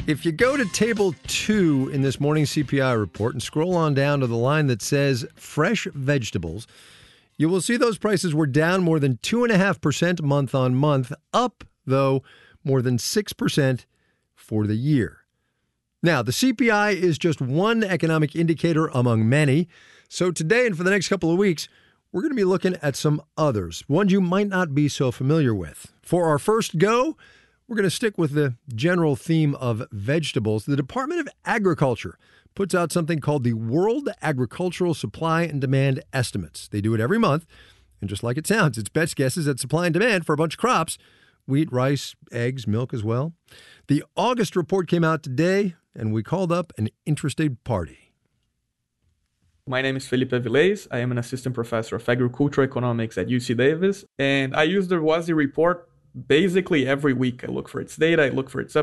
If you go to table 2 in this morning CPI report and scroll on down to the line that says fresh vegetables, you will see those prices were down more than 2.5% month on month, up, though, more than 6% for the year. Now, the CPI is just one economic indicator among many. So today and for the next couple of weeks, we're going to be looking at some others, ones you might not be so familiar with. For our first go, we're going to stick with the general theme of vegetables. The Department of Agriculture puts out something called the World Agricultural Supply and Demand Estimates. They do it every month, and just like it sounds, it's best guesses at supply and demand for a bunch of crops: wheat, rice, eggs, milk as well. The August report came out today, and we called up an interested party. My name is Felipe Avilés. I am an assistant professor of agricultural economics at UC Davis, and I use the WASDE report basically every week. I look for its data, I look for its